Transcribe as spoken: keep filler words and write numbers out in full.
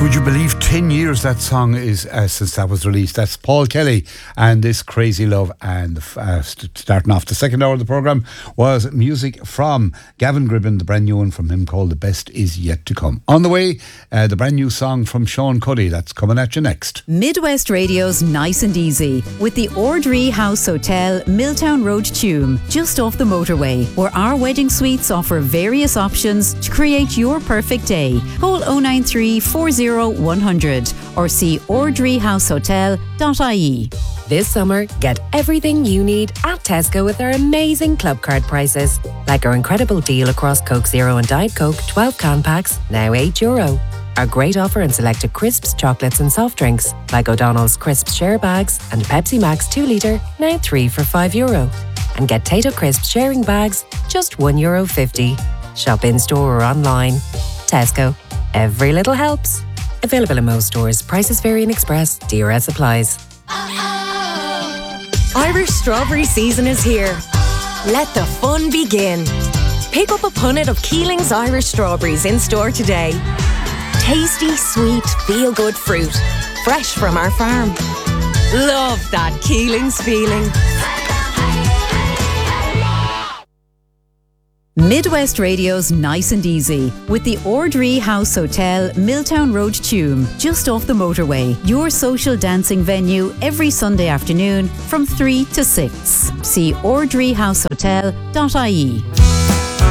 Would you believe ten years that song is uh, since that was released? That's Paul Kelly and This Crazy Love. And uh, st- starting off the second hour of the programme was music from Gavin Gribben, the brand new one from him called The Best Is Yet To Come. On the way, uh, the brand new song from Sean Cuddy. That's coming at you next. Midwest Radio's Nice and Easy with the Ordree House Hotel, Milltown Road, Tuam, just off the motorway, where our wedding suites offer various options to create your perfect day. Call oh nine three, four oh one hundred or see ordree house hotel dot I E. This summer, get everything you need at Tesco with our amazing club card prices. Like our incredible deal across Coke Zero and Diet Coke twelve can packs, now eight euro. Our great offer in selected crisps, chocolates and soft drinks, like O'Donnell's Crisps share bags and Pepsi Max two litre, now three for five euro. And get Tato Crisps sharing bags, just one euro fifty. Shop in-store or online. Tesco. Every little helps. Available in most stores. Prices vary in Express. D R S applies. Irish strawberry season is here. Let the fun begin. Pick up a punnet of Keeling's Irish strawberries in store today. Tasty, sweet, feel-good fruit. Fresh from our farm. Love that Keeling's feeling. Midwest Radio's Nice and Easy with the Ordree House Hotel, Milltown Road, Tuam, just off the motorway. Your social dancing venue every Sunday afternoon from three to six. See ordree house hotel dot I E.